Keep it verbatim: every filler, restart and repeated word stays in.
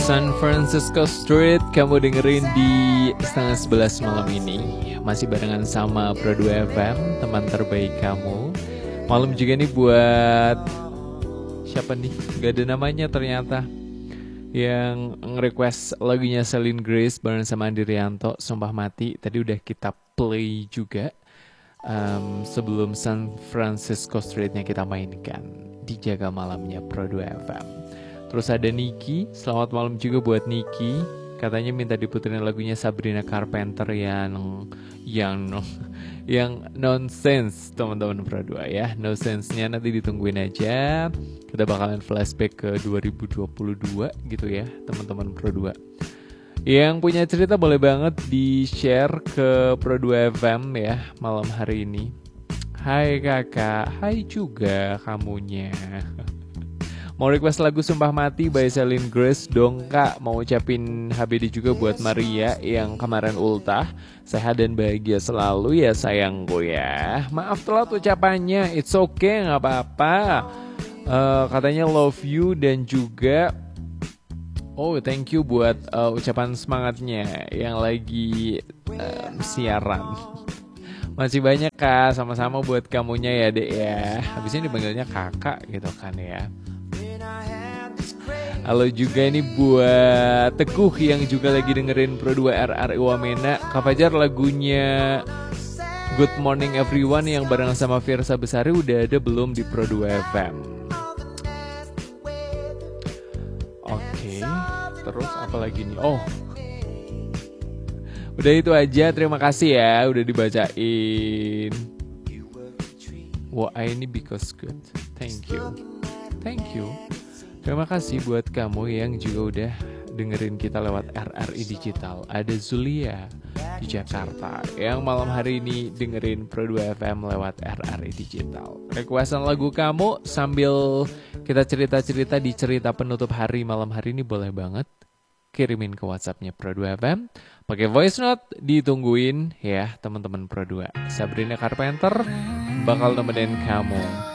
San Francisco Street kamu dengerin di setengah sebelas malam ini. Masih barengan sama Pro dua F M, teman terbaik kamu. Malam juga nih buat siapa nih? Gak ada namanya ternyata. Yang nge-request lagunya Celine Grace bareng sama Andi Rianto, Sumpah Mati. Tadi udah kita play juga um, sebelum San Francisco Streetnya kita mainkan di Jaga Malamnya Pro dua F M. Terus ada Niki, selamat malam juga buat Niki. Katanya minta diputerin lagunya Sabrina Carpenter yang yang yang nonsense, teman-teman Pro dua ya. No sense-nya nanti ditungguin aja. Kita bakalan flashback ke dua ribu dua puluh dua gitu ya, teman-teman Pro dua. Yang punya cerita boleh banget di-share ke Pro dua F M ya malam hari ini. Hai kakak, hai juga kamunya. Mau request lagu Sumpah Mati by Celine Grace dong kak. Mau ucapin H B D juga buat Maria yang kemarin ultah. Sehat dan bahagia selalu ya sayangku ya. Maaf telat ucapannya, it's okay gak apa-apa. uh, Katanya love you dan juga oh thank you buat uh, ucapan semangatnya yang lagi uh, siaran. Masih banyak kak, sama-sama buat kamunya ya dek ya. Habis ini dipanggilnya kakak gitu kan ya. Halo juga ini buat Teguh yang juga lagi dengerin Pro dua R R I Wamena. Kak Fajar lagunya Good Morning Everyone yang bareng sama Fiersa Besari udah ada belum di Pro dua F M? Oke, terus apa lagi nih? Oh, udah itu aja, terima kasih ya udah dibacain. Wah ini because good, thank you, thank you. Terima kasih buat kamu yang juga udah dengerin kita lewat R R I Digital. Ada Zulia di Jakarta yang malam hari ini dengerin Pro dua F M lewat R R I Digital. Requestan lagu kamu sambil kita cerita-cerita di cerita penutup hari malam hari ini boleh banget. Kirimin ke WhatsAppnya Pro dua F M. Pakai voice note, ditungguin ya teman-teman Pro dua. Sabrina Carpenter bakal nemenin kamu